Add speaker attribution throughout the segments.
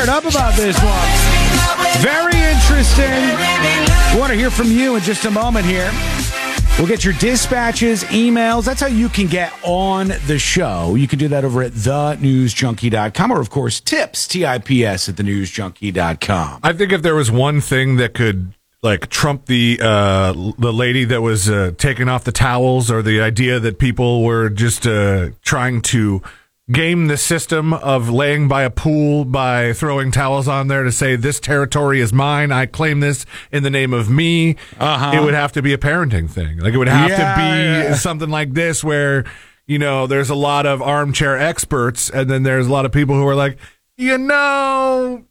Speaker 1: fired up about this one. Very interesting. We want to hear from you in just a moment here. We'll get your dispatches, emails. That's how you can get on the show. You can do that over at thenewsjunkie.com or, of course, tips, TIPS, at thenewsjunkie.com.
Speaker 2: I think if there was one thing that could, like, trump the lady that was taking off the towels, or the idea that people were just trying to game the system of laying by a pool by throwing towels on there to say, this territory is mine, I claim this in the name of me. It would have to be a parenting thing. Like, it would have to be something like this where, you know, there's a lot of armchair experts, and then there's a lot of people who are like, you know,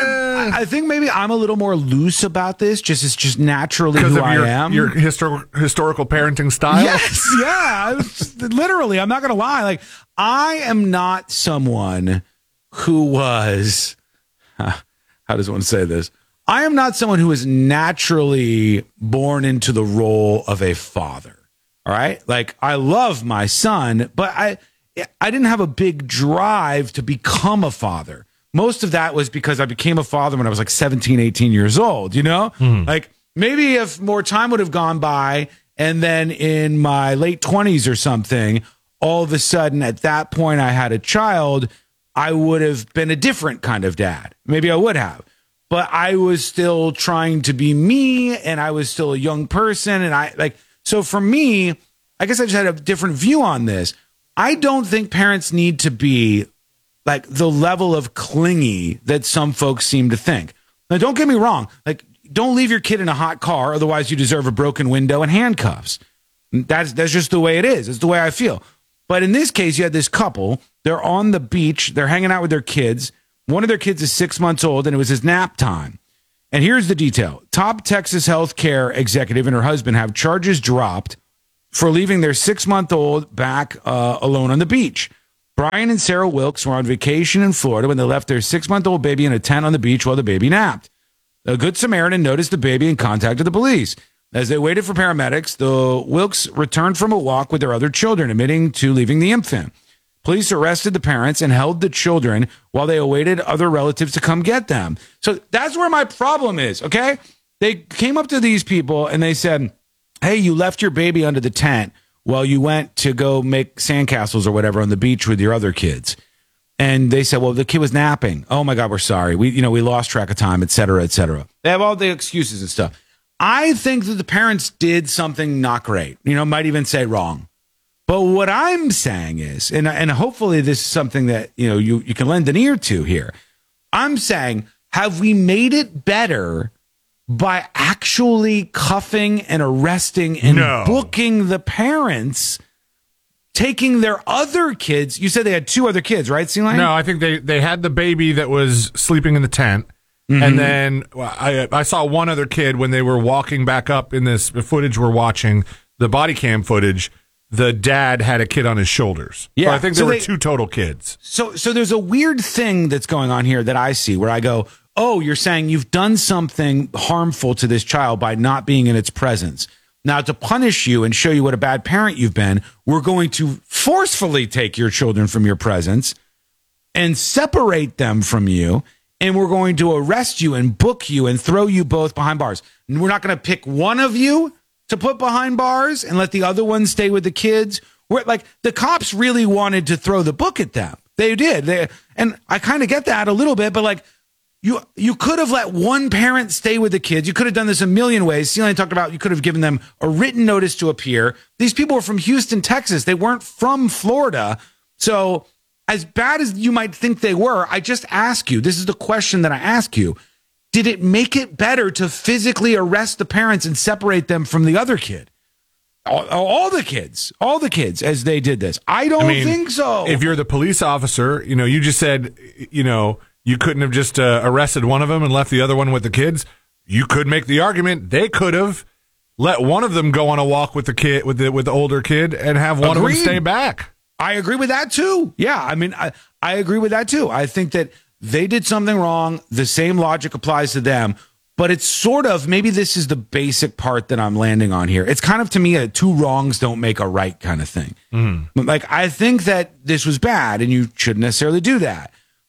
Speaker 1: I think maybe I'm a little more loose about this. It's just naturally who I am.
Speaker 2: Your historical parenting style.
Speaker 1: Yes, yeah. Literally, I'm not going to lie. Like, I am not someone who was. How does one say this? I am not someone who is naturally born into the role of a father. All right, like, I love my son, but I didn't have a big drive to become a father. Most of that was because I became a father when I was like 17, 18 years old, you know? Like, maybe if more time would have gone by, and then in my late 20s or something, all of a sudden at that point I had a child, I would have been a different kind of dad. Maybe I would have. But I was still trying to be me, and I was still a young person. And so for me, I guess I just had a different view on this. I don't think parents need to be like the level of clingy that some folks seem to think. Now, don't get me wrong. Like, don't leave your kid in a hot car. Otherwise, you deserve a broken window and handcuffs. That's just the way it is. It's the way I feel. But in this case, you had this couple. They're on the beach. They're hanging out with their kids. One of their kids is 6 months old, and it was his nap time. And here's the detail. Top Texas healthcare executive and her husband have charges dropped for leaving their 6-month-old back alone on the beach. Brian and Sarah Wilkes were on vacation in Florida when they left their 6-month-old baby in a tent on the beach while the baby napped. A good Samaritan noticed the baby and contacted the police. As they waited for paramedics, the Wilkes returned from a walk with their other children, admitting to leaving the infant. Police arrested the parents and held the children while they awaited other relatives to come get them. So that's where my problem is, okay? They came up to these people and they said, hey, you left your baby under the tent while you went to go make sandcastles or whatever on the beach with your other kids. And they said, well, the kid was napping. Oh my God, we're sorry. We lost track of time, et cetera, et cetera. They have all the excuses and stuff. I think that the parents did something not great, might even say wrong. But what I'm saying is, and hopefully this is something that, you can lend an ear to here. I'm saying, have we made it better by actually cuffing and arresting and booking the parents, taking their other kids? You said they had 2 other kids, right, C-Lane?
Speaker 2: No, I think they had the baby that was sleeping in the tent. Mm-hmm. And then I saw one other kid when they were walking back up in this footage we're watching, the body cam footage. The dad had a kid on his shoulders. Yeah, so I think there were 2 total kids. So there's a weird thing that's going on here that I see where I go, oh, you're saying you've done something harmful to this child by not being in its presence. Now, to punish you and show you what a bad parent you've been, we're going to forcefully take your children from your presence and separate them from you. And we're going to arrest you and book you and throw you both behind bars. And we're not going to pick one of you to put behind bars and let the other one stay with the kids. The cops really wanted to throw the book at them. They did. And I kind of get that a little bit, but you could have let one parent stay with the kids. You could have done this a million ways. C-Lane talked about you could have given them a written notice to appear. These people were from Houston, Texas. They weren't from Florida. So as bad as you might think they were, I just ask you, this is the question that I ask you. Did it make it better to physically arrest the parents and separate them from the other kid? All the kids as they did this. I don't think so. If you're the police officer, you just said, you couldn't have just arrested one of them and left the other one with the kids. You could make the argument they could have let one of them go on a walk with the kid, with the older kid, and have one of them stay back.
Speaker 1: I agree with that too. Yeah, I agree with that too. I think that they did something wrong. The same logic applies to them. But it's sort of, maybe this is the basic part that I'm landing on here. It's kind of, to me, a 2 wrongs don't make a right kind of thing. I think that this was bad and you shouldn't necessarily do that.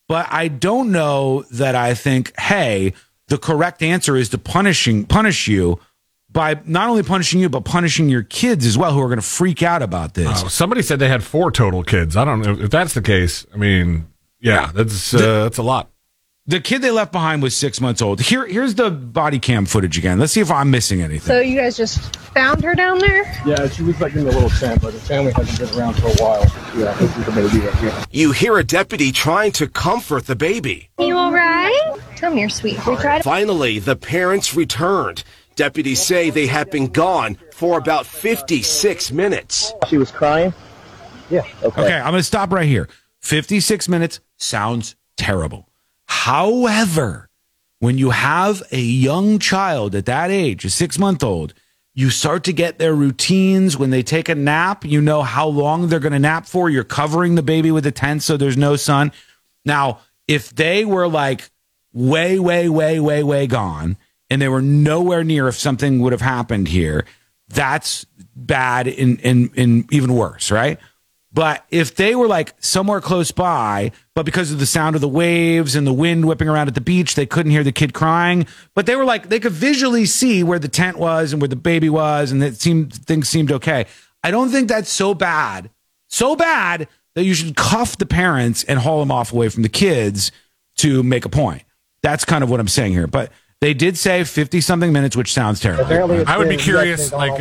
Speaker 1: But I don't know that I think, hey, the correct answer is to punish you by not only punishing you, but punishing your kids as well, who are going to freak out about this.
Speaker 2: Somebody said they had 4 total kids. I don't know if that's the case. I mean, yeah, that's a lot.
Speaker 1: The kid they left behind was 6 months old. Here's the body cam footage again. Let's see if I'm missing anything.
Speaker 3: So you guys just found her down there?
Speaker 4: Yeah, she was like in the little tent, but the family hasn't been around for a while. Yeah, this is the baby right here.
Speaker 5: You hear a deputy trying to comfort the baby.
Speaker 3: You all right? Come here, sweetheart.
Speaker 5: Finally, the parents returned. Deputies say they have been gone for about 56 minutes.
Speaker 4: She was crying? Yeah.
Speaker 1: Okay, I'm going to stop right here. 56 minutes sounds terrible. However, when you have a young child at that age, a 6-month-old, you start to get their routines. When they take a nap, you know how long they're going to nap for. You're covering the baby with a tent so there's no sun. Now, if they were like way gone and they were nowhere near if something would have happened here, that's bad and even worse, right? But if they were like somewhere close by, but because of the sound of the waves and the wind whipping around at the beach, they couldn't hear the kid crying. But they were like, they could visually see where the tent was and where the baby was, and things seemed okay. I don't think that's so bad that you should cuff the parents and haul them off away from the kids to make a point. That's kind of what I'm saying here. But they did say 50-something minutes, which sounds terrible.
Speaker 2: I would be curious, like,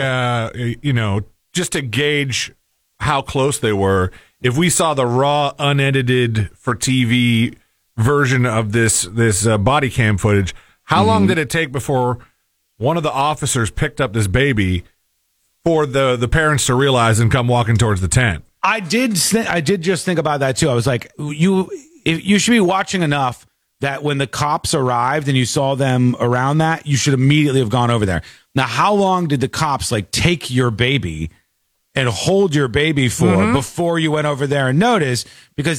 Speaker 2: just to gauge how close they were. If we saw the raw, unedited for TV version of this body cam footage, how long did it take before one of the officers picked up this baby for the parents to realize and come walking towards the tent?
Speaker 1: I did just think about that too. I was like, you should be watching enough that when the cops arrived and you saw them around that, you should immediately have gone over there. Now, how long did the cops like take your baby and hold your baby for before you went over there and noticed? Because